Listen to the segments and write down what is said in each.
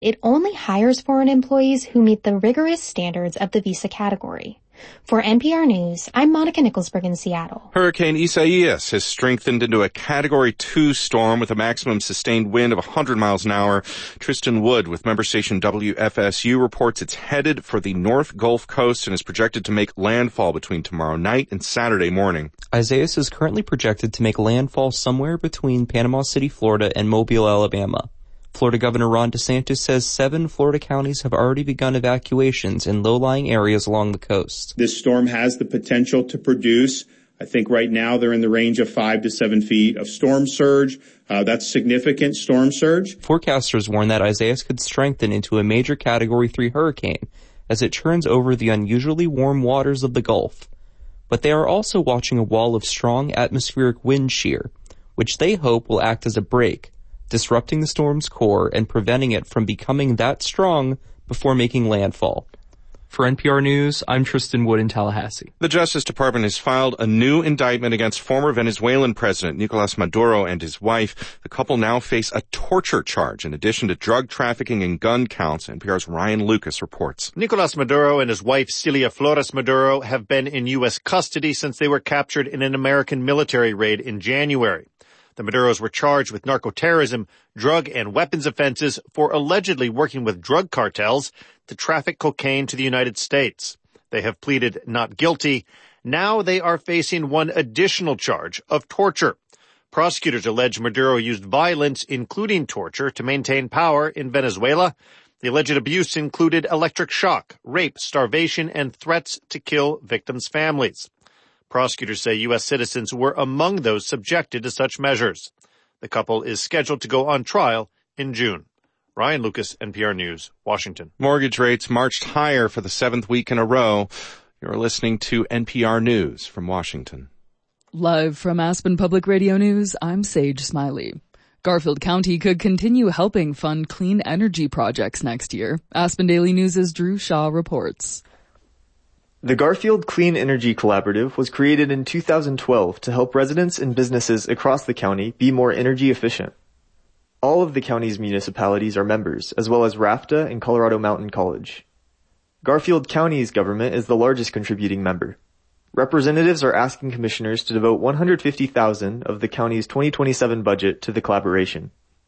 It only hires foreign employees who meet the rigorous standards of the visa category. For NPR News, I'm Monica Nicholsberg in Seattle. Hurricane Isaias has strengthened into a Category 2 storm with a maximum sustained wind of 100 miles an hour. Tristan Wood with member station WFSU reports it's headed for the North Gulf Coast and is projected to make landfall between tomorrow night and Saturday morning. Isaias is currently projected to make landfall somewhere between Panama City, Florida, and Mobile, Alabama. Florida Governor Ron DeSantis says 7 Florida counties have already begun evacuations in low-lying areas along the coast. This storm has the potential to produce, I think right now they're in the range of 5 to 7 feet of storm surge. That's significant storm surge. Forecasters warn that Isaias could strengthen into a major Category 3 hurricane as it churns over the unusually warm waters of the Gulf. But they are also watching a wall of strong atmospheric wind shear, which they hope will act as a brake, disrupting the storm's core and preventing it from becoming that strong before making landfall. For NPR News, I'm Tristan Wood in Tallahassee. The Justice Department has filed a new indictment against former Venezuelan President Nicolas Maduro and his wife. The couple now face a torture charge in addition to drug trafficking and gun counts. NPR's Ryan Lucas reports. Nicolas Maduro and his wife Celia Flores Maduro have been in U.S. custody since they were captured in an American military raid in January. The Maduros were charged with narcoterrorism, drug and weapons offenses for allegedly working with drug cartels to traffic cocaine to the United States. They have pleaded not guilty. Now they are facing one additional charge of torture. Prosecutors allege Maduro used violence, including torture, to maintain power in Venezuela. The alleged abuse included electric shock, rape, starvation, and threats to kill victims' families. Prosecutors say U.S. citizens were among those subjected to such measures. The couple is scheduled to go on trial in June. Ryan Lucas, NPR News, Washington. Mortgage rates marched higher for the 7th week in a row. You're listening to NPR News from Washington. Live from Aspen Public Radio News, I'm Sage Smiley. Garfield County could continue helping fund clean energy projects next year. Aspen Daily News' Drew Shaw reports. The Garfield Clean Energy Collaborative was created in 2012 to help residents and businesses across the county be more energy efficient. All of the county's municipalities are members, as well as RAFTA and Colorado Mountain College. Garfield County's government is the largest contributing member. Representatives are asking commissioners to devote $150,000 of the county's 2027 budget to the collaboration.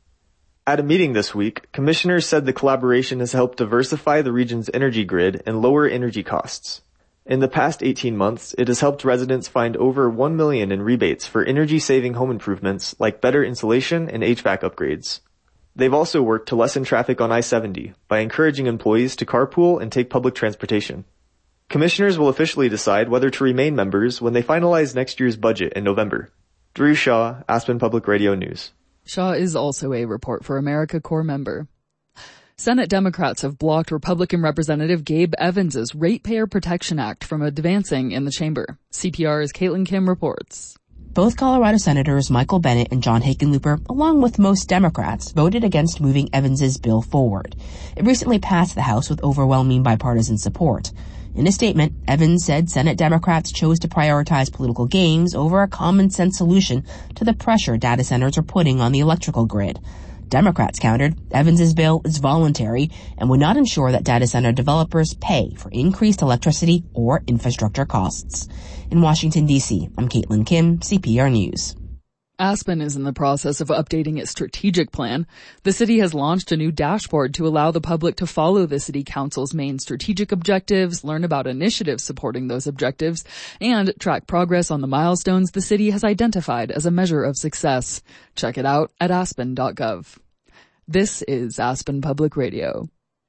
At a meeting this week, commissioners said the collaboration has helped diversify the region's energy grid and lower energy costs. In the past 18 months, it has helped residents find over $1 million in rebates for energy-saving home improvements like better insulation and HVAC upgrades. They've also worked to lessen traffic on I-70 by encouraging employees to carpool and take public transportation. Commissioners will officially decide whether to remain members when they finalize next year's budget in November. Drew Shaw, Aspen Public Radio News. Shaw is also a Report for America Corps member. Senate Democrats have blocked Republican Representative Gabe Evans's Ratepayer Protection Act from advancing in the chamber. CPR's Caitlin Kim reports. Both Colorado Senators Michael Bennet and John Hickenlooper, along with most Democrats, voted against moving Evans's bill forward. It recently passed the House with overwhelming bipartisan support. In a statement, Evans said Senate Democrats chose to prioritize political gains over a common-sense solution to the pressure data centers are putting on the electrical grid. Democrats countered Evans's bill is voluntary and would not ensure that data center developers pay for increased electricity or infrastructure costs. In Washington, D.C., I'm Caitlin Kim, CPR News. Aspen is in the process of updating its strategic plan. The city has launched a new dashboard to allow the public to follow the city council's main strategic objectives, learn about initiatives supporting those objectives, and track progress on the milestones the city has identified as a measure of success. Check it out at aspen.gov. This is Aspen Public Radio.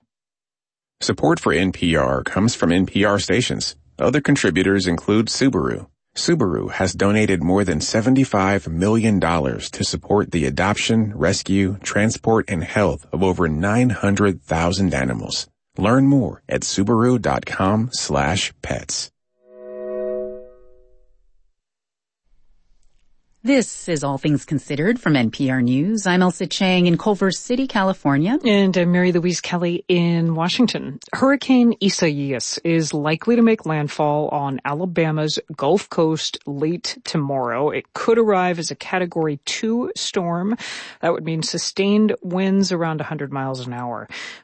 Support for NPR comes from NPR stations. Other contributors include Subaru. Subaru has donated more than $75 million to support the adoption, rescue, transport, and health of over 900,000 animals. Learn more at Subaru.com/pets. This is All Things Considered from NPR News. I'm Elsa Chang in Culver City, California. And I'm Mary Louise Kelly in Washington. Hurricane Isaias is likely to make landfall on Alabama's Gulf Coast late tomorrow. It could arrive as a Category 2 storm. That would mean sustained winds around 100 miles an hour.